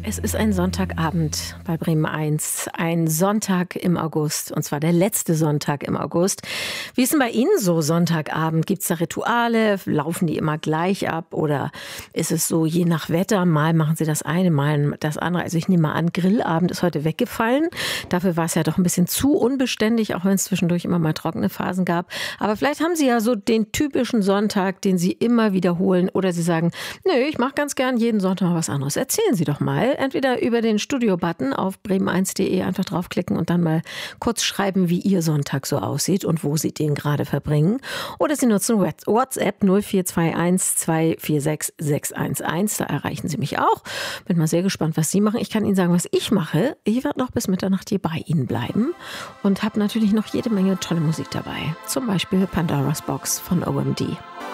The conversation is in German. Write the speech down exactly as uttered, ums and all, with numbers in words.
Es ist ein Sonntagabend bei Bremen eins, ein Sonntag im August, und zwar der letzte Sonntag im August. Wie ist denn bei Ihnen so Sonntagabend? Gibt es da Rituale? Laufen die immer gleich ab? Oder ist es so, je nach Wetter, mal machen Sie das eine, mal das andere? Also ich nehme mal an, Grillabend ist heute weggefallen. Dafür war es ja doch ein bisschen zu unbeständig, auch wenn es zwischendurch immer mal trockene Phasen gab. Aber vielleicht haben Sie ja so den typischen Sonntag, den Sie immer wiederholen. Oder Sie sagen, nö, ich mache ganz gern jeden Sonntag mal was anderes. Erzählen Sie doch mal. Entweder über den Studio-Button auf bremen eins punkt de einfach draufklicken und dann mal kurz schreiben, wie Ihr Sonntag so aussieht und wo Sie den gerade verbringen. Oder Sie nutzen WhatsApp null vier zwei eins zwei vier sechs sechs eins eins. Da erreichen Sie mich auch. Bin mal sehr gespannt, was Sie machen. Ich kann Ihnen sagen, was ich mache. Ich werde noch bis Mitternacht hier bei Ihnen bleiben und habe natürlich noch jede Menge tolle Musik dabei. Zum Beispiel Pandora's Box von O M D.